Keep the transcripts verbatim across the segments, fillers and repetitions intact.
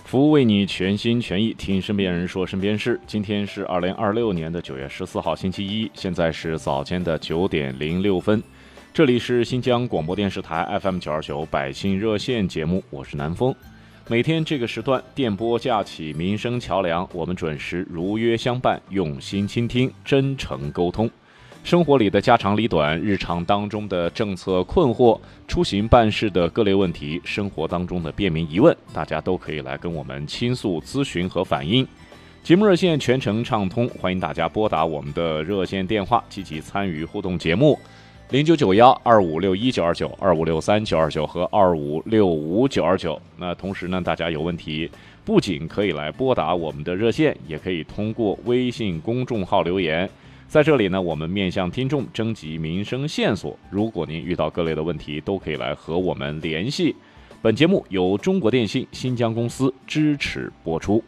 服务为你全心全意，听身边人说身边事。今天是二零二六年的九月十四号，星期一，现在是早间的九点零六分。这里是新疆广播电视台 F M 九二九百姓热线节目，我是南风。每天这个时段，电波架起民生桥梁，我们准时如约相伴，用心倾听，真诚沟通。生活里的家长里短，日常当中的政策困惑，出行办事的各类问题，生活当中的便民疑问，大家都可以来跟我们倾诉、咨询和反映。节目热线全程畅通，欢迎大家拨打我们的热线电话，积极参与互动节目。零九九幺二五六一九二九二五六三九二九和二五六五九二九。那同时呢，大家有问题不仅可以来拨打我们的热线，也可以通过微信公众号留言。在这里呢，我们面向听众征集民生线索。如果您遇到各类的问题，都可以来和我们联系。本节目由中国电信新疆公司支持播出。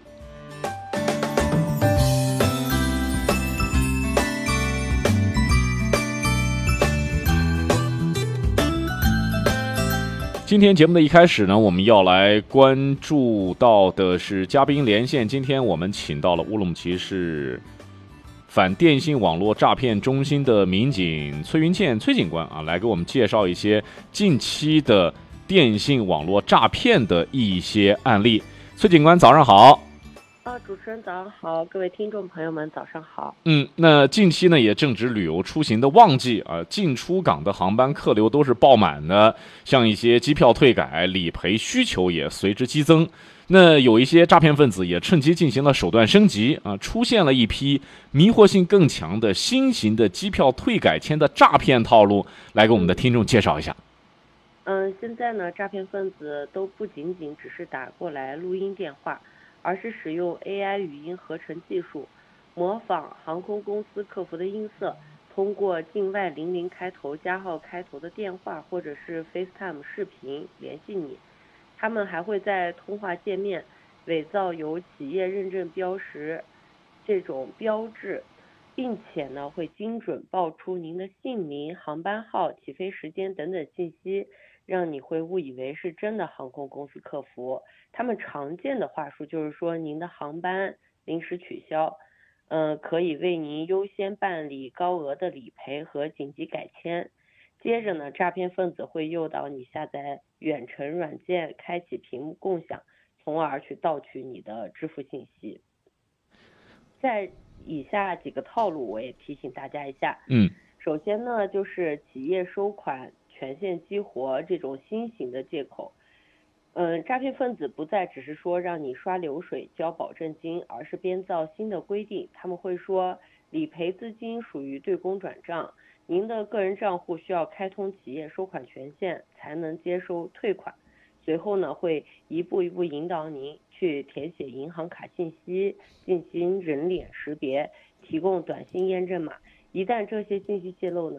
今天节目的一开始呢，我们要来关注到的是嘉宾连线。今天我们请到了乌鲁木齐市反电信网络诈骗中心的民警崔云倩崔警官啊，来给我们介绍一些近期的电信网络诈骗的一些案例。崔警官早上好。 啊，主持人早上好，各位听众朋友们早上好。 嗯，那近期呢也正值旅游出行的旺季啊，进出港的航班客流都是爆满的，像一些机票退改、理赔需求也随之激增。那有一些诈骗分子也趁机进行了手段升级啊，出现了一批迷惑性更强的新型的机票退改签的诈骗套路，来给我们的听众介绍一下。 嗯，现在呢，诈骗分子都不仅仅只是打过来录音电话，而是使用 A I 语音合成技术，模仿航空公司客服的音色，通过境外零零开头、加号开头的电话或者是 FaceTime 视频联系你。他们还会在通话界面伪造有企业认证标识这种标志，并且呢会精准报出您的姓名、航班号、起飞时间等等信息，让你会误以为是真的航空公司客服。他们常见的话术就是说您的航班临时取消，呃，可以为您优先办理高额的理赔和紧急改签。接着呢，诈骗分子会诱导你下载远程软件，开启屏幕共享，从而去盗取你的支付信息。在以下几个套路我也提醒大家一下。 嗯， 首先呢，就是企业收款权限激活这种新型的借口。嗯，诈骗分子不再只是说让你刷流水交保证金，而是编造新的规定。他们会说理赔资金属于对公转账，您的个人账户需要开通企业收款权限才能接收退款。随后呢，会一步一步引导您去填写银行卡信息，进行人脸识别，提供短信验证码。一旦这些信息泄露呢，